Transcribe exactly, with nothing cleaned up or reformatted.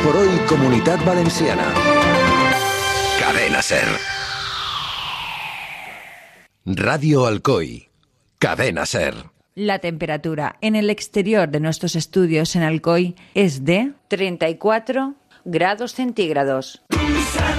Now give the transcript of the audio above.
por hoy, Comunitat Valenciana. Cadena Ser. Radio Alcoy. Cadena Ser. La temperatura en el exterior de nuestros estudios en Alcoy es de treinta y cuatro grados centígrados.